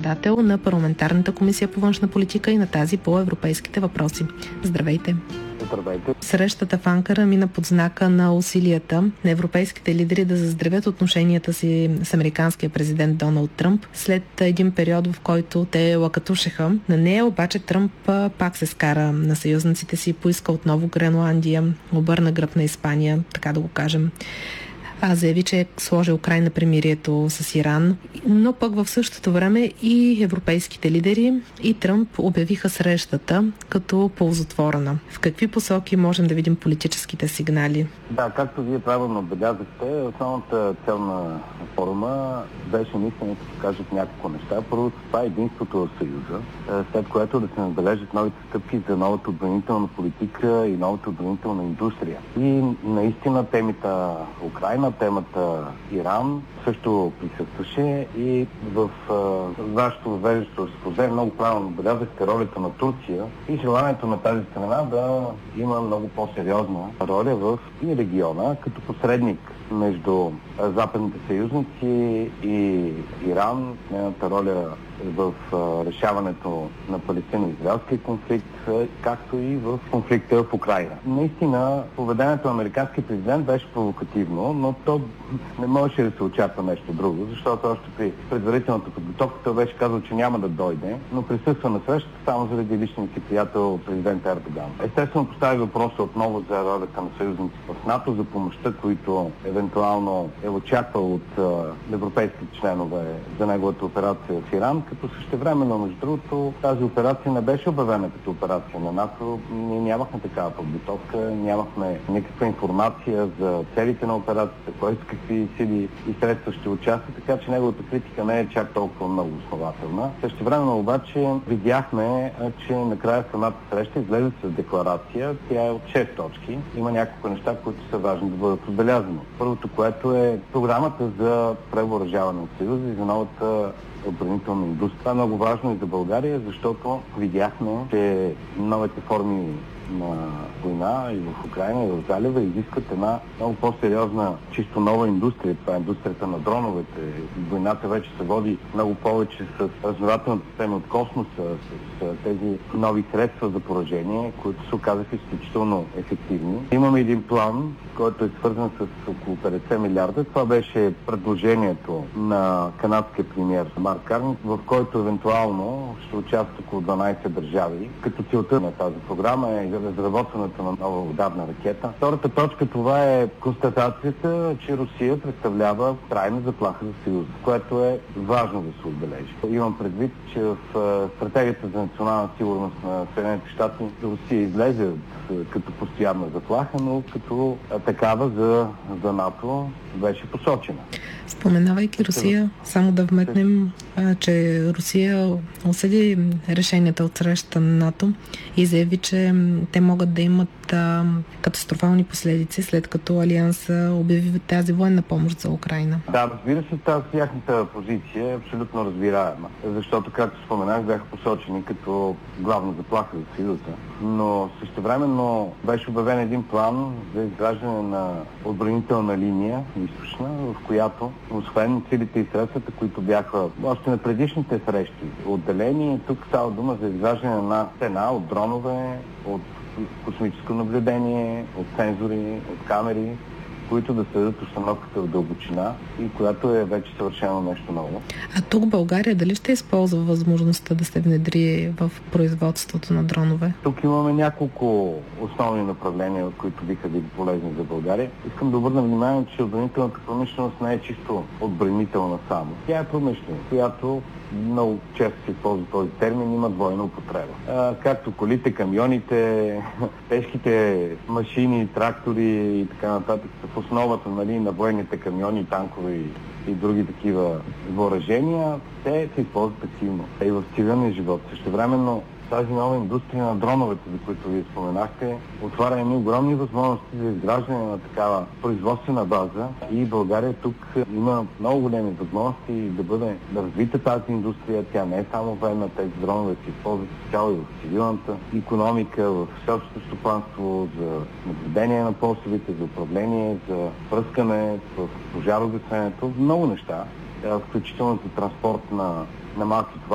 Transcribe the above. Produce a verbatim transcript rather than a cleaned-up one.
председател на парламентарната комисия по външна политика и на тази по европейските въпроси. Здравейте! Здравейте! Срещата в Анкара мина под знака на усилията на европейските лидери да заздравят отношенията си с американския президент Доналд Тръмп след един период, в който те лакатушеха. На нея обаче Тръмп пак се скара на съюзниците си, поиска отново Гренландия, обърна гръб на Испания, така да го кажем. А заяви, че е сложил край на примирието с Иран, но пък в същото време и европейските лидери и Тръмп обявиха срещата като ползотворна. В какви посоки можем да видим политическите сигнали? Да, както вие правилно отбелязахте, основната цел на форума беше наистина да покажат няколко неща. Първо, това е единството в Съюза, след което да се набележат новите стъпки за новата отбранителна политика и новата отбранителна индустрия. И наистина темата Украйна, темата Иран също присъстваше и в вашето въвеждащо експозе много правилно отбелязахте ролята на Турция и желанието на тази страна да има много по-сериозна роля в и региона, като посредник между западните съюзници и Иран, нейната роля в решаването на палестино-израелския конфликт, както и в конфликта в Украйна. Наистина, поведението на американския президент беше провокативно, но то не можеше да се очаква нещо друго, защото още при предварителната подготовка той беше казал, че няма да дойде, но присъства на срещата само заради личния си приятел президент Ердоган. Естествено постави въпроса отново за ролята на съюзници в НАТО, за помощта, които евентуално е очаквал от европейските членове за неговата операция в Иран, като същевременно, между другото, тази операция не беше обявена като операция на НАТО. Ние нямахме такава подготовка, нямахме никаква информация за целите на операцията, кой с какви сили и средства ще участва, така че неговата критика не е чак толкова много основателна. Същевременно обаче видяхме, че накрая самата среща излезе с декларация. Тя е от шест точки. Има няколко неща, които са важни да бъдат отбелязани. Първото, което е програмата за превъоръжаване на Съюза и за новата отбранителна индустрия. Това е много важно и за България, защото видяхме, че новите форми на война и в Украйна, и в залива изискват една много по-сериозна, чисто нова индустрия. Това е индустрията на дроновете. Войната вече се води много повече с разузнавателните системи от космоса, с, с тези нови средства за поражение, които се оказаха изключително ефективни. Имаме един план, който е свързан с около петдесет милиарда. Това беше предложението на канадския премиер Марк Карни, в който евентуално ще участват около дванадесет държави. Като целта на тази програма е разработването на нова ударна ракета. Втората точка, това е констатацията, че Русия представлява трайна заплаха за Съюза, което е важно да се отбележи. Имам предвид, че в стратегията за национална сигурност на Съединените щати Русия излезе като постоянна заплаха, но като такава за, за НАТО беше посочена. Споменавайки Русия, само да вметнем, че Русия осъди решенията от срещата на НАТО и заяви, че те могат да имат а, катастрофални последици, след като Алианса обяви тази военна помощ за Украйна. Да, разбира се, тази тяхната позиция е абсолютно разбираема, защото, както споменах, бяха посочени като главна заплаха за Съюза. Но същевременно беше обявен един план за изграждане на отбранителна линия, източна, в която, освен силите и средствата, които бяха още на предишните срещи отделени, тук става дума за изграждане на една стена от дронове, от космическо наблюдение, от сензори, от камери, които да следят установката в дълбочина и която е вече съвършено нещо ново. А тук в България дали ще използва възможността да се внедри в производството на дронове? Тук имаме няколко основни направления, които биха били полезни за България. Искам да обърна внимание, че отбранителната промишленост не е чисто отбранителна само. Тя е промишленост, която много често се използва този термин, има двойна употреба. А, както колите, камионите, тежките машини, трактори и така нататък са в основата, нали, на военните камиони, танкове и, и други такива въоръжения, те се използват активно. И в цивилния живот. Същевременно тази нова индустрия на дроновете, за които вие споменахте, отваря едни огромни възможности за изграждане на такава производствена база и България тук има много големи възможности да бъде да развита тази индустрия. Тя не е само военна, тези дронове се използват цяло и в цивилната икономика, в селското стопанство, за наблюдение на посевите, за управление, за пръскане, в пожарогасенето, много неща, включително за транспорт на, на малки товари.